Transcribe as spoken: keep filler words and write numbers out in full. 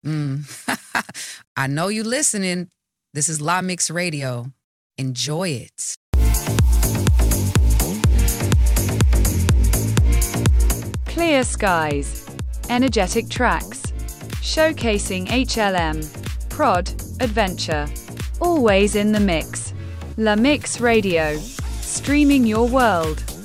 Mm. I know you listening. This is La Mix Radio. Enjoy it. Clear skies, energetic tracks, showcasing H L M, prod, adventure, always in the mix. La Mix Radio, streaming your world.